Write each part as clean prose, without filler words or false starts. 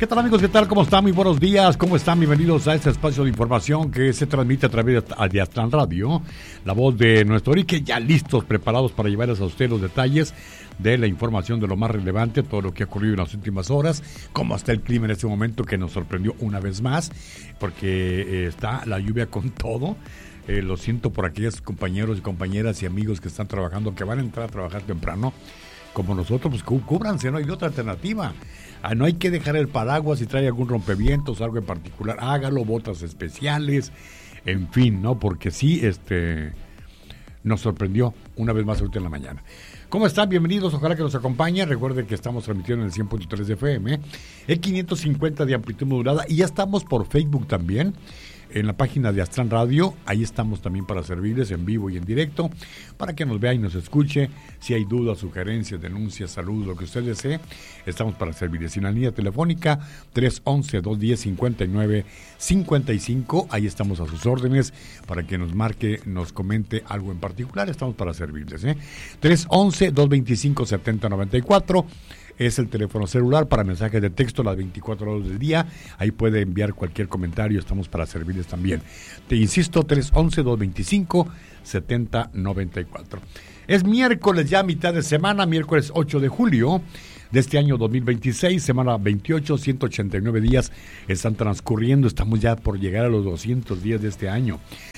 ¿Qué tal, amigos? ¿Qué tal? ¿Cómo están? Muy buenos días. ¿Cómo están? Bienvenidos a este espacio de información que se transmite a través de Aztlán Radio. La voz de nuestro Orique, ya listos, preparados para llevarles a usted los detalles de la información de lo más relevante, todo lo que ha ocurrido en las últimas horas, cómo está el clima en este momento que nos sorprendió una vez más, porque está la lluvia con todo. Lo siento por aquellos compañeros y compañeras y amigos que están trabajando, que van a entrar a trabajar temprano, como nosotros, pues cúbranse, no hay otra alternativa. No hay que dejar el paraguas. Si trae algún rompevientos, algo en particular, hágalo, botas especiales, en fin, ¿no? Porque sí, nos sorprendió una vez más ahorita en la mañana. ¿Cómo están? Bienvenidos, ojalá que nos acompañen. Recuerden que estamos transmitiendo en el 100.3 de FM, el 550 de amplitud modulada, y ya estamos por Facebook también, en la página de Aztlán Radio. Ahí estamos también para servirles en vivo y en directo, para que nos vea y nos escuche. Si hay dudas, sugerencias, denuncias, saludos, lo que usted desee, estamos para servirles. En la línea telefónica 311-210-5955, ahí estamos a sus órdenes, para que nos marque, nos comente algo en particular, estamos para servirles. 311-225-7094 es el teléfono celular para mensajes de texto las 24 horas del día. Ahí puede enviar cualquier comentario, estamos para servirles también. Te insisto, 311-225-7094. Es miércoles, ya mitad de semana, miércoles 8 de julio de este año 2026, semana 28, 189 días están transcurriendo, estamos ya por llegar a los 200 días de este año.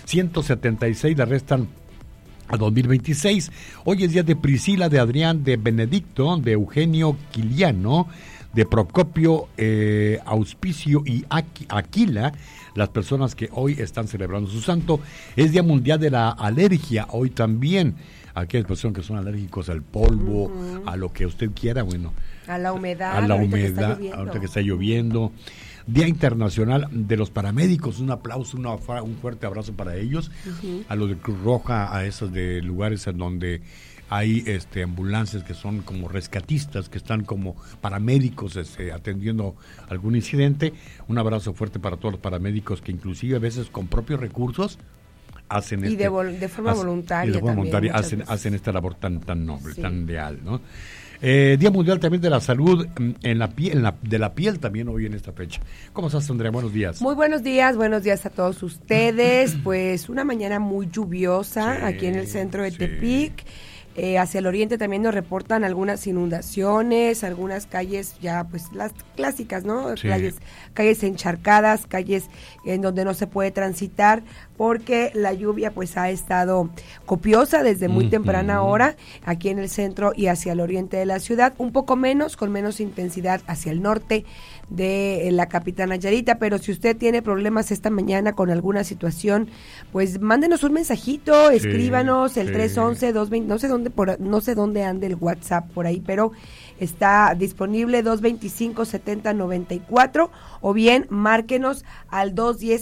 176 le restan a 2026. Hoy es día de Priscila, de Adrián, de Benedicto, de Eugenio Quiliano, de Procopio, Auspicio y Aquila, las personas que hoy están celebrando su santo. Es Día Mundial de la Alergia, hoy también. Aquellas personas que son alérgicos al polvo, a lo que usted quiera, bueno. A la humedad. Ahorita que está lloviendo. Día Internacional de los Paramédicos, un aplauso, un fuerte abrazo para ellos, a los de Cruz Roja, a esos de lugares en donde hay ambulancias que son como rescatistas, que están como paramédicos atendiendo algún incidente. Un abrazo fuerte para todos los paramédicos que inclusive a veces con propios recursos hacen y de forma voluntaria, hacen esta labor tan noble, tan leal, ¿no? Día Mundial también de la Salud de la piel también hoy en esta fecha. ¿Cómo estás, Andrea? Buenos días. Muy buenos días a todos ustedes. Pues una mañana muy lluviosa aquí en el centro de Tepic. Hacia el oriente también nos reportan algunas inundaciones, algunas calles ya pues las clásicas, ¿no? Sí. Calles encharcadas, calles en donde no se puede transitar porque la lluvia pues ha estado copiosa desde muy temprana hora aquí en el centro y hacia el oriente de la ciudad, un poco menos, con menos intensidad hacia el norte de la capital Nayarita, pero si usted tiene problemas esta mañana con alguna situación, pues mándenos un mensajito, escríbanos el 311-220, no sé dónde ande el WhatsApp por ahí, pero está disponible 225-7094, o bien márquenos al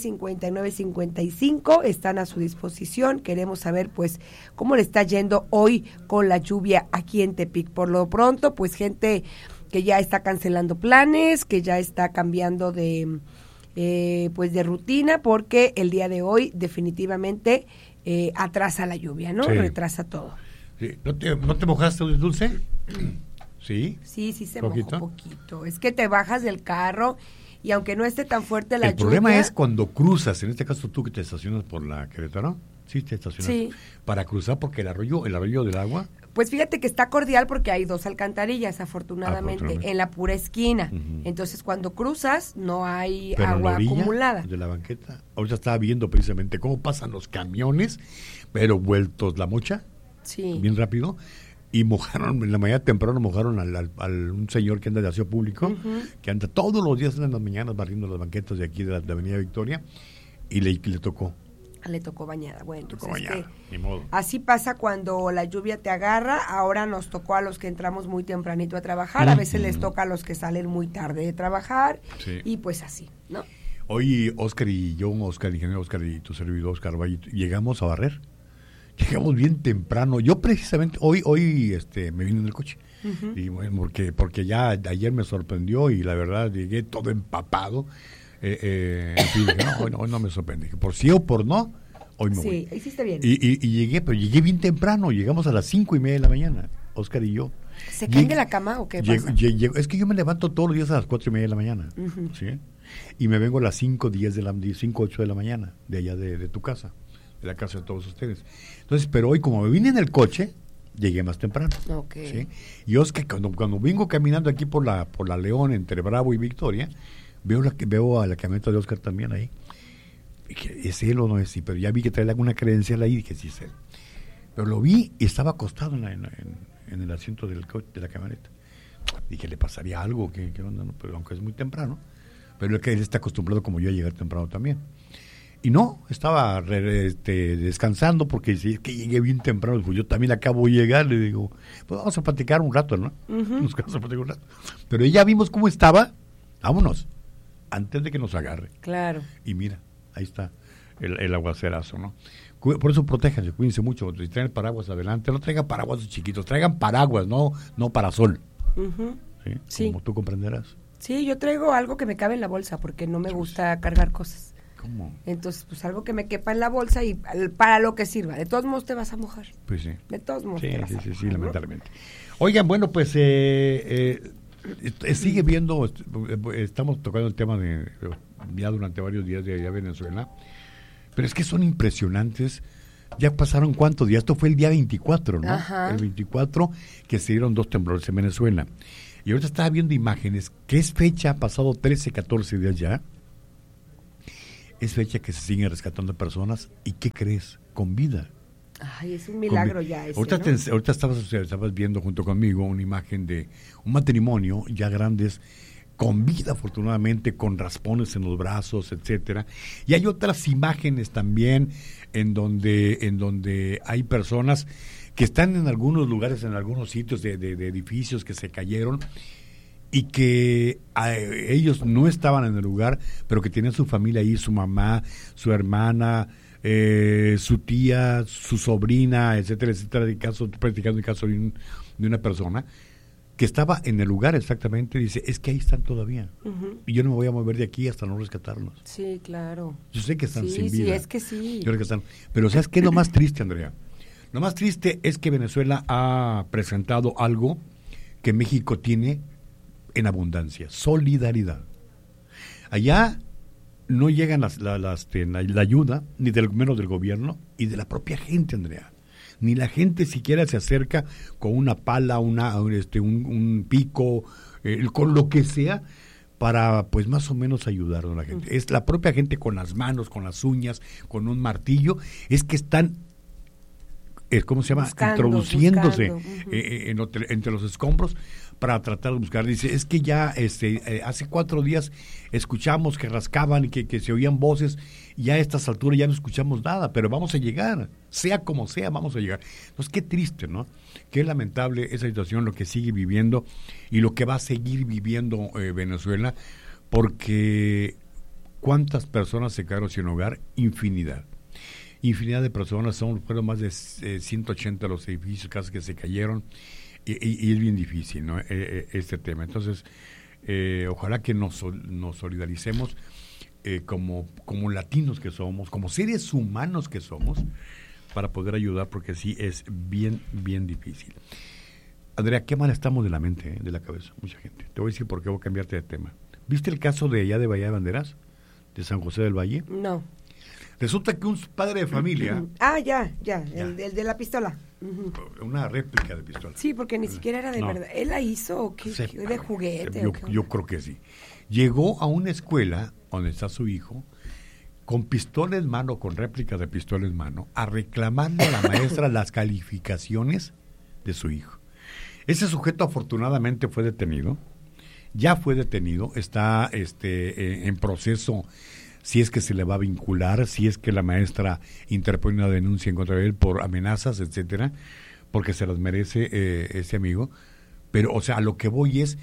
210-5955, están a su disposición. Queremos saber pues cómo le está yendo hoy con la lluvia aquí en Tepic. Por lo pronto, pues gente que ya está cancelando planes, que ya está cambiando de rutina, porque el día de hoy definitivamente atrasa la lluvia, ¿no? Sí. Retrasa todo. Sí. ¿No te mojaste, Dulce? ¿Sí? Sí, se mojó un poquito. Es que te bajas del carro y aunque no esté tan fuerte la lluvia... El problema es cuando cruzas, en este caso tú que te estacionas por la Querétaro, sí te estacionas, sí, para cruzar porque el arroyo del agua... Pues fíjate que está cordial porque hay 2 alcantarillas, afortunadamente, en la pura esquina. Entonces, cuando cruzas, no hay agua acumulada. De la banqueta, ahorita estaba viendo precisamente cómo pasan los camiones, pero vueltos la mocha, sí, bien rápido, y mojaron, en la mañana temprano mojaron al un señor que anda de aseo público, que anda todos los días en las mañanas barriendo las banquetas de aquí de la Avenida Victoria, y le tocó. Le tocó bañada. Bueno, ni modo. Así pasa cuando la lluvia te agarra. Ahora nos tocó a los que entramos muy tempranito a trabajar, a veces les toca a los que salen muy tarde de trabajar, y pues así, ¿no? Hoy Oscar y yo, ingeniero Oscar y tu servidor Oscar Valle, llegamos a barrer. Llegamos bien temprano. Yo precisamente hoy me vine en el coche. Y bueno, porque ya ayer me sorprendió y la verdad llegué todo empapado. En fin, hoy no me sorprende. Que por sí o por no, hoy me voy. Sí, hiciste bien. Y llegué bien temprano. Llegamos a las 5:30 de la mañana, Oscar y yo. ¿Se caen de la cama o qué pasa? Es que yo me levanto todos los días a las 4:30 de la mañana, ¿sí? Y me vengo a las 5:08 de la mañana, de allá de tu casa, de la casa de todos ustedes. Entonces, pero hoy como me vine en el coche, llegué más temprano. Okay. ¿Sí? Y es que cuando vengo caminando aquí por la León, entre Bravo y Victoria, veo a la camioneta de Oscar también ahí. Y que, ¿es él o no es él? Pero ya vi que trae alguna credencial ahí y dije, sí es él. Pero lo vi y estaba acostado en el asiento del coche, de la camioneta. Dije, ¿le pasaría algo? ¿Qué onda? No, pero aunque es muy temprano. Pero él está acostumbrado como yo a llegar temprano también. Y no, estaba descansando porque si es que llegué bien temprano, pues yo también acabo de llegar, le digo, pues vamos a platicar un rato, ¿no? Nos quedamos a platicar un rato. Pero ya vimos cómo estaba, vámonos, antes de que nos agarre. Claro. Y mira, ahí está el aguacerazo, ¿no? Por eso protéjanse, cuídense mucho. Si traen paraguas adelante, no traigan paraguas chiquitos, traigan paraguas, no parasol. ¿Sí? Como tú comprenderás. Sí, yo traigo algo que me cabe en la bolsa porque no me gusta cargar cosas. ¿Cómo? Entonces, pues algo que me quepa en la bolsa y para lo que sirva. De todos modos te vas a mojar. Pues sí. De todos modos te vas a mojar. Sí, lamentablemente. Oigan, bueno, pues sigue viendo, estamos tocando el tema de ya durante varios días de allá Venezuela, pero es que son impresionantes. Ya pasaron ¿cuántos días? Esto fue el día 24, ¿no? Ajá. El 24 que se dieron 2 temblores en Venezuela. Y ahorita estaba viendo imágenes, que es fecha, ha pasado 13, 14 días ya. Es fecha que se siguen rescatando personas. ¿Y qué crees? Con vida. Ay, es un milagro ya ese, ahorita, ¿no? Ahorita estabas viendo junto conmigo una imagen de un matrimonio ya grandes, con vida afortunadamente, con raspones en los brazos, etcétera. Y hay otras imágenes también en donde hay personas que están en algunos lugares, en algunos sitios de edificios que se cayeron, y que ellos no estaban en el lugar, pero que tenían su familia ahí, su mamá, su hermana, su tía, su sobrina, etcétera, etcétera, practicando el caso de una persona que estaba en el lugar exactamente. Dice, es que ahí están todavía, y yo no me voy a mover de aquí hasta no rescatarlos. Sí, claro. Yo sé que están sin vida. Sí, es que sí. Yo creo que están, pero ¿sabes qué es lo más triste, Andrea? Lo más triste es que Venezuela ha presentado algo que México tiene en abundancia: solidaridad. Allá no llegan la ayuda, ni menos del gobierno, y de la propia gente, Andrea. Ni la gente siquiera se acerca con una pala, un pico, con lo que sea, para pues más o menos ayudar a la gente. Es la propia gente con las manos, con las uñas, con un martillo, es que están ¿cómo se llama? Introduciéndose entre los escombros para tratar de buscar. Dice, es que ya hace 4 días escuchamos que rascaban y que se oían voces, y ya a estas alturas ya no escuchamos nada, pero vamos a llegar, sea como sea, vamos a llegar. Entonces, qué triste, ¿no? Qué lamentable esa situación, lo que sigue viviendo y lo que va a seguir viviendo Venezuela, porque ¿cuántas personas se quedaron sin hogar? Infinidad de personas, fueron más de 180 los edificios, casas que se cayeron, y es bien difícil, ¿no? Este tema. Entonces, ojalá que nos solidaricemos como latinos que somos, como seres humanos que somos, para poder ayudar, porque sí es bien, bien difícil. Andrea, qué mal estamos de la mente, de la cabeza, mucha gente. Te voy a decir por qué, voy a cambiarte de tema. ¿Viste el caso de allá de Bahía de Banderas, de San José del Valle? No. Resulta que un padre de familia... Ya. El de la pistola. Una réplica de pistola. Sí, porque ni siquiera era de verdad. ¿Él la hizo o qué? ¿De juguete? Yo creo que sí. Llegó a una escuela donde está su hijo, con pistola en mano, con réplica de pistola en mano, a reclamarle a la maestra las calificaciones de su hijo. Ese sujeto afortunadamente fue detenido. Ya fue detenido. Está en proceso, si es que se le va a vincular, si es que la maestra interpone una denuncia en contra de él por amenazas, etcétera, porque se las merece ese amigo. Pero, o sea, a lo que voy es,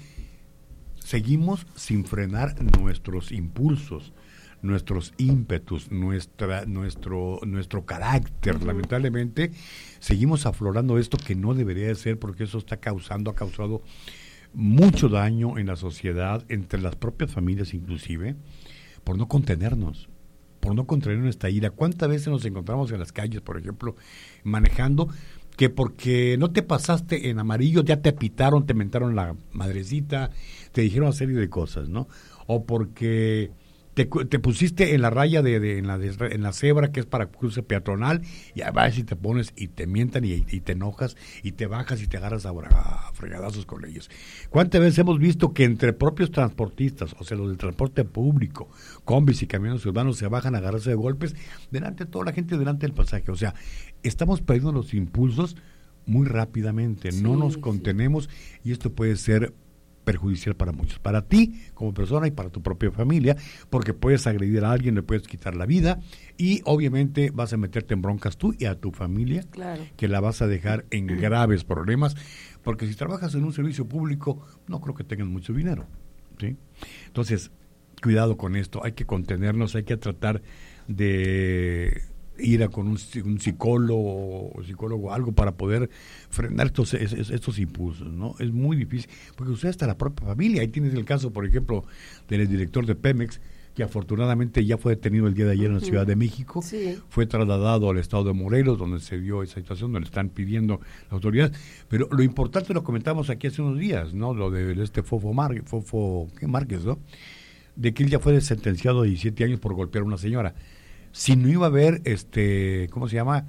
seguimos sin frenar nuestros impulsos, nuestros ímpetus, nuestro carácter. Lamentablemente, seguimos aflorando esto que no debería de ser, porque eso ha causado mucho daño en la sociedad, entre las propias familias inclusive, por no contenernos, por no contener nuestra ira. ¿Cuántas veces nos encontramos en las calles, por ejemplo, manejando, que porque no te pasaste en amarillo ya te pitaron, te mentaron la madrecita, te dijeron una serie de cosas, ¿no? O porque te pusiste en la raya en la cebra que es para cruce peatonal y a veces te pones y te mientan y te enojas y te bajas y te agarras a fregadazos con ellos. ¿Cuántas veces hemos visto que entre propios transportistas, o sea, los del transporte público, combis y camiones urbanos se bajan a agarrarse de golpes delante de toda la gente, delante del pasaje? O sea, estamos perdiendo los impulsos muy rápidamente, no nos contenemos y esto puede ser perjudicial para muchos, para ti como persona y para tu propia familia, porque puedes agredir a alguien, le puedes quitar la vida y obviamente vas a meterte en broncas tú y a tu familia, claro, que la vas a dejar en graves problemas, porque si trabajas en un servicio público no creo que tengas mucho dinero, ¿sí? Entonces, cuidado con esto, hay que contenernos, hay que tratar de ir a con un psicólogo algo para poder frenar estos impulsos, ¿no? Es muy difícil, porque usted hasta la propia familia, ahí tienes el caso, por ejemplo, del director de Pemex, que afortunadamente ya fue detenido el día de ayer en la Ciudad de México, fue trasladado al estado de Morelos, donde se dio esa situación, donde le están pidiendo la autoridad, pero lo importante lo comentamos aquí hace unos días, ¿no? Lo de este Fofo Márquez, ¿no? De que él ya fue sentenciado a 17 años por golpear a una señora. Si no iba a haber, ¿cómo se llama?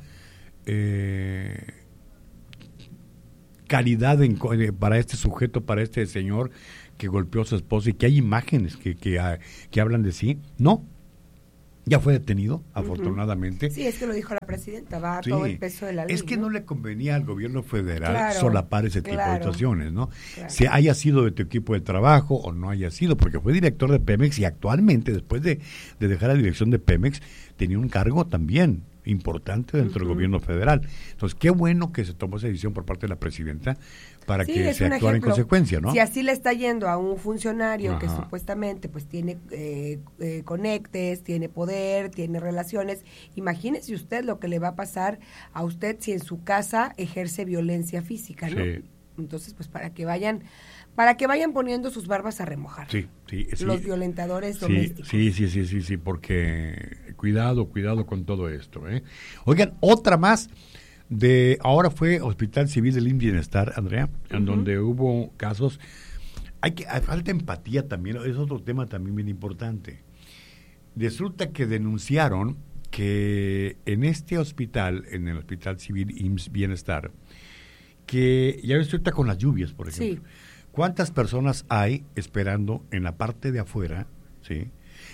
Calidad para este sujeto, para este señor que golpeó a su esposa y que hay imágenes que hablan de sí. No, ya fue detenido, afortunadamente. Sí, es que lo dijo la presidenta, va a todo el peso de la ley. Es que no le convenía al gobierno federal solapar ese tipo de situaciones, ¿no? Si haya sido de tu equipo de trabajo o no haya sido, porque fue director de Pemex y actualmente, después de dejar la dirección de Pemex, tenía un cargo también importante dentro del gobierno federal. Entonces, qué bueno que se tomó esa decisión por parte de la presidenta para que se actuara en consecuencia, ¿no? Si así le está yendo a un funcionario que supuestamente pues tiene conectes, tiene poder, tiene relaciones, imagínese usted lo que le va a pasar a usted si en su casa ejerce violencia física, ¿no? Sí. Entonces, pues para que vayan poniendo sus barbas a remojar. Sí. Los violentadores domésticos. Sí, porque cuidado con todo esto, ¿eh? Oigan, otra más ahora fue Hospital Civil del IMSS Bienestar, Andrea, en donde hubo casos. Falta empatía también, es otro tema también bien importante. Resulta que denunciaron que en este hospital, en el Hospital Civil IMSS Bienestar, que ya ves ahorita con las lluvias, por ejemplo, ¿cuántas personas hay esperando en la parte de afuera, sí?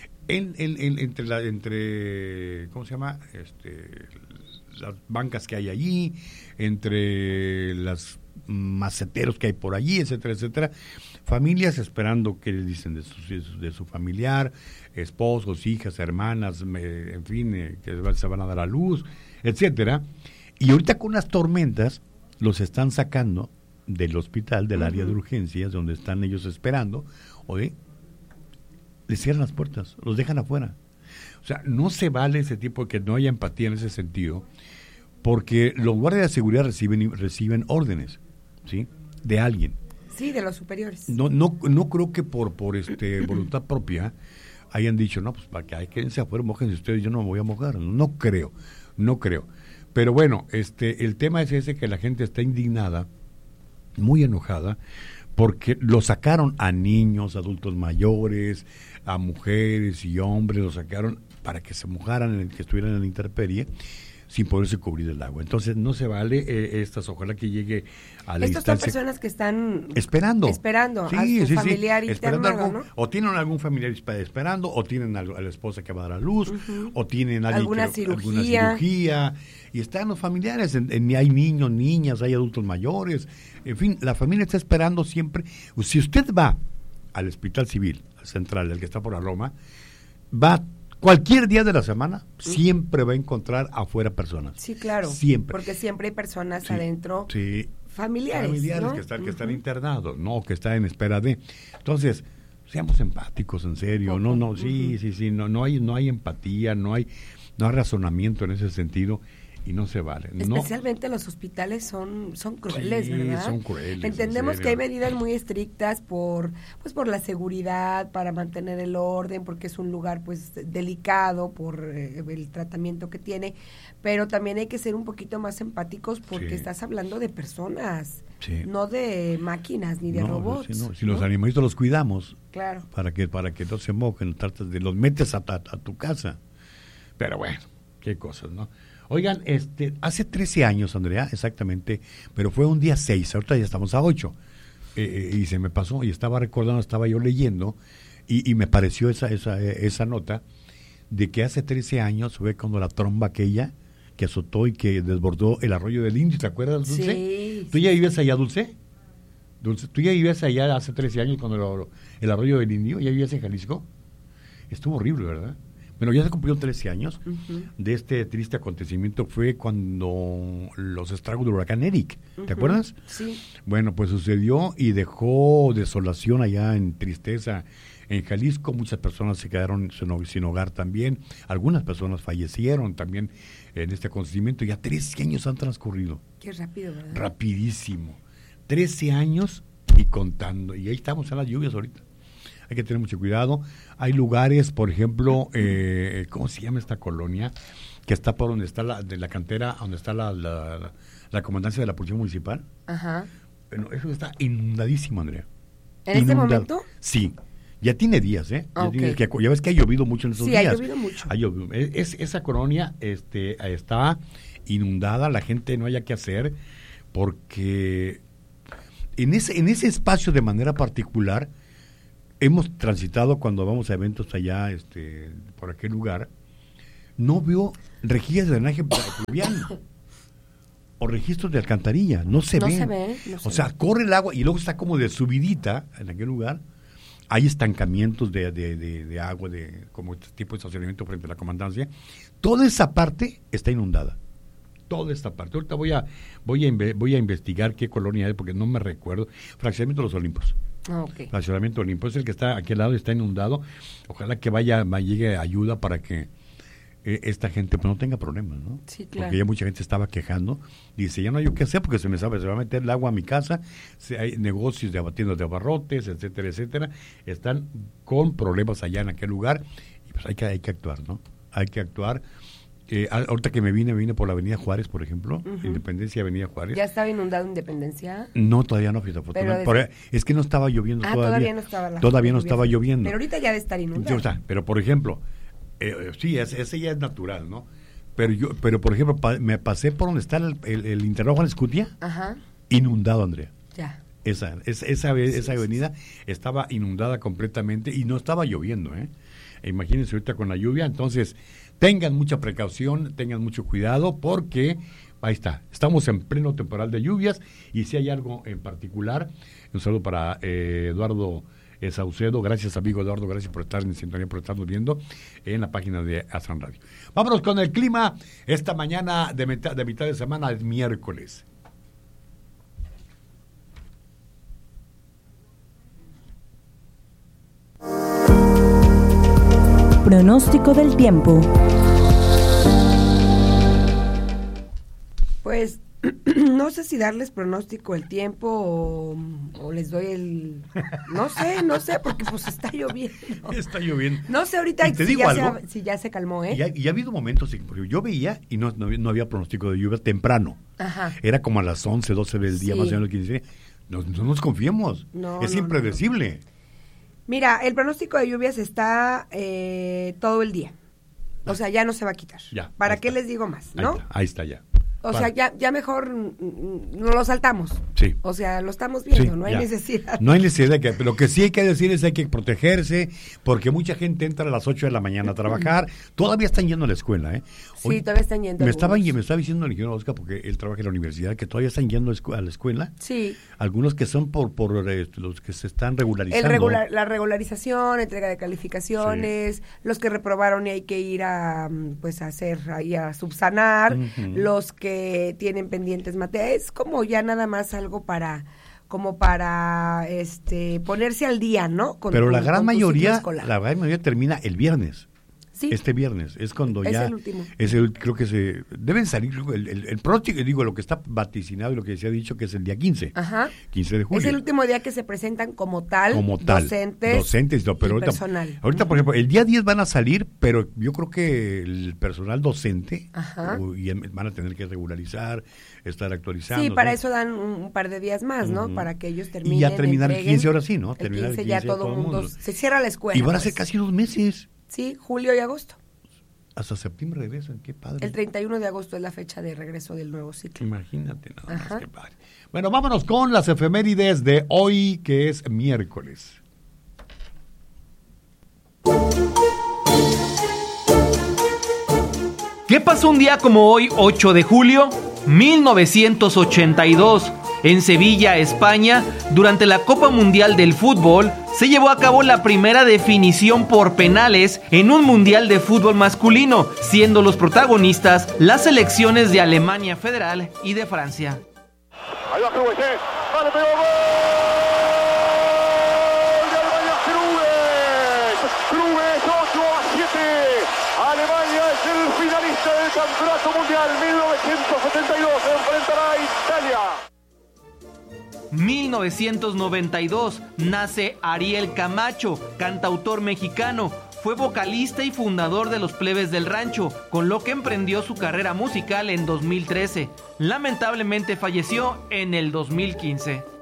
Entre ¿cómo se llama? Las bancas que hay allí, entre los maceteros que hay por allí, etcétera, etcétera. Familias esperando que les dicen de su familiar, esposos, hijas, hermanas, en fin, que se van a dar a luz, etcétera. Y ahorita con las tormentas los están sacando del hospital, del área de urgencias, donde están ellos esperando, les cierran las puertas, los dejan afuera. O sea, no se vale ese tipo de que no haya empatía en ese sentido, porque los guardias de seguridad reciben órdenes, ¿sí? De alguien. Sí, de los superiores. No creo que por voluntad propia hayan dicho, no, pues para que quédense afuera, mójense ustedes, yo no me voy a mojar. No creo. Pero bueno, el tema es ese, que la gente está indignada, muy enojada, porque lo sacaron a niños, adultos mayores, a mujeres y hombres, lo sacaron para que se mojaran, que estuvieran en la intemperie, sin poderse cubrir el agua. Entonces no se vale ojalá que llegue a la Estas instancia. son personas que están esperando a su familiar internado, ¿no? O tienen algún familiar esperando, o tienen a la esposa que va a dar a luz, o tienen alguna cirugía, y están los familiares, hay niños, niñas, hay adultos mayores, en fin, la familia está esperando siempre. Si usted va al Hospital Civil, al central, el que está por la Roma, va cualquier día de la semana, siempre va a encontrar afuera personas. Sí, claro. Siempre. Porque siempre hay personas adentro, familiares, ¿no? que están internados, ¿no? Que están en espera de. Entonces, seamos empáticos, en serio. No hay empatía, no hay razonamiento en ese sentido. y no se vale. Especialmente los hospitales son crueles, sí, ¿verdad? Son crueles. Entendemos que hay medidas muy estrictas por la seguridad, para mantener el orden, porque es un lugar pues delicado por el tratamiento que tiene, pero también hay que ser un poquito más empáticos porque estás hablando de personas, no de máquinas ni de robots. Si los animalitos los cuidamos, claro, para que no se mojen, los metes a tu casa. Pero bueno, qué cosas, ¿no? Oigan, hace 13 años, Andrea, exactamente, pero fue un día 6, ahorita ya estamos a 8, y se me pasó, y estaba recordando, estaba yo leyendo, y me pareció esa nota, de que hace 13 años fue cuando la tromba aquella, que azotó y que desbordó el arroyo del Indio, ¿te acuerdas, Dulce? Sí. ¿Tú ya vivías allá, Dulce? Dulce, ¿tú ya vivías allá hace 13 años cuando el arroyo del Indio? ¿Ya vivías en Jalisco? Estuvo horrible, ¿verdad? Bueno, ya se cumplieron 13 años de este triste acontecimiento. Fue cuando los estragos del huracán Eric, ¿te acuerdas? Sí. Bueno, pues sucedió y dejó desolación allá, en tristeza en Jalisco. Muchas personas se quedaron sin hogar también. Algunas personas fallecieron también en este acontecimiento. Ya 13 años han transcurrido. Qué rápido, ¿verdad? Rapidísimo. 13 años y contando. Y ahí estamos en las lluvias ahorita. Hay que tener mucho cuidado. Hay lugares, por ejemplo, ¿cómo se llama esta colonia? Que está por donde está la cantera, donde está la comandancia de la Policía Municipal. Ajá. Bueno, eso está inundadísimo, Andrea. ¿En este momento? Sí. Ya tiene días, ¿eh? Okay. Ya ves que ha llovido mucho en esos días. Sí, ha llovido mucho. Esa colonia está inundada, la gente no haya qué hacer, porque en ese espacio de manera particular hemos transitado cuando vamos a eventos allá, por aquel lugar, no veo rejillas de drenaje pluvial o registros de alcantarilla, no se ve. O sea, corre el agua y luego está como de subidita en aquel lugar. Hay estancamientos de agua, como este tipo de estacionamiento frente a la comandancia. Toda esa parte está inundada. Toda esta parte. Ahorita voy a investigar qué colonia es, porque no me recuerdo. Fraccionamiento de los Olimpos. Okay. Fraccionamiento Olimpos es el que está aquí al lado, está inundado. Ojalá que llegue ayuda para que esta gente pues no tenga problemas, ¿no? Sí, claro. Porque ya mucha gente estaba quejando. Dice, ya no hay yo qué hacer porque se va a meter el agua a mi casa. Hay negocios de tiendas de abarrotes, etcétera, etcétera. Están con problemas allá en aquel lugar. Y pues hay que actuar, ¿no? Hay que actuar. Ahorita que me vine por la Avenida Juárez, por ejemplo, Independencia, Avenida Juárez. ¿Ya estaba inundado Independencia? No, todavía no, es que no estaba lloviendo todavía. Todavía no estaba lloviendo. Pero ahorita ya debe estar inundado. Pero, por ejemplo, sí, ese ya es natural, ¿no? Pero por ejemplo, me pasé por donde está el Internado Juan Escutia, inundado, Andrea. Ya. Esa avenida estaba inundada completamente y no estaba lloviendo, ¿eh? Imagínense ahorita con la lluvia. Entonces, tengan mucha precaución, tengan mucho cuidado, porque ahí está, estamos en pleno temporal de lluvias. Y si hay algo en particular, un saludo para Eduardo Saucedo. Gracias, amigo Eduardo, gracias por estar en sintonía, por estarnos viendo en la página de Astran Radio. Vámonos con el clima. Esta mañana de mitad de semana es miércoles. Pronóstico del tiempo. Pues no sé si darles pronóstico del tiempo o les doy el... No sé, porque pues está lloviendo. Está lloviendo. No sé ahorita si ya se calmó, ¿eh? Y ha habido momentos, porque yo veía y no había pronóstico de lluvia temprano. Ajá. Era como a las 11, 12 del día, más o menos, 15. No nos confiemos. Es impredecible. No. Mira, el pronóstico de lluvias está todo el día. O sea, ya no se va a quitar. Ya, ¿para qué les digo más, no? Ahí está ya. O sea, ya mejor no lo saltamos. Sí. O sea, lo estamos viendo, no hay necesidad. No hay necesidad. Lo que sí hay que decir es que hay que protegerse, porque mucha gente entra a las 8 de la mañana a trabajar. Todavía están yendo a la escuela, ¿eh? Hoy, sí, todavía están yendo. Me estaba diciendo el ingeniero Oscar, porque él trabaja en la universidad, que todavía están yendo a la escuela. Sí. Algunos que son por los que se están regularizando. La regularización, entrega de calificaciones, los que reprobaron y hay que ir a hacer ahí a subsanar, los que tienen pendientes materiales, es como ya nada más algo para ponerse al día, ¿no? Pero la gran mayoría termina el viernes. Sí. Este viernes, es cuando Es ya... el último. Creo que deben salir, el pronóstico, digo, lo que está vaticinado y lo que se ha dicho que es el día 15. Ajá. 15 de julio. Es el último día que se presentan como tal. Docentes no, pero y personal. Ahorita, por ejemplo, el día 10 van a salir, pero yo creo que el personal docente y van a tener que regularizar, estar actualizando. Sí, para eso dan un par de días más, ¿no? Para que ellos terminen. Y ya terminar el 15 ahora sí, ¿no? El Terminar 15 ya todo el mundo. Se cierra la escuela. Y van a ser casi 2 meses. Sí, julio y agosto. Hasta septiembre regresan, qué padre. El 31 de agosto es la fecha de regreso del nuevo ciclo. Imagínate, nada más, qué padre. Bueno, vámonos con las efemérides de hoy, que es miércoles. ¿Qué pasó un día como hoy, 8 de julio? 1982. En Sevilla, España, durante la Copa Mundial del Fútbol, se llevó a cabo la primera definición por penales en un mundial de fútbol masculino, siendo los protagonistas las selecciones de Alemania Federal y de Francia. Ahí va Kruse, vale, pegó gol de Alemania, Kruse 8-7. Alemania es el finalista del Campeonato Mundial 1972, se enfrentará a Italia. 1992 nace Ariel Camacho, cantautor mexicano. Fue vocalista y fundador de Los Plebes del Rancho, con lo que emprendió su carrera musical en 2013. Lamentablemente falleció en el 2015.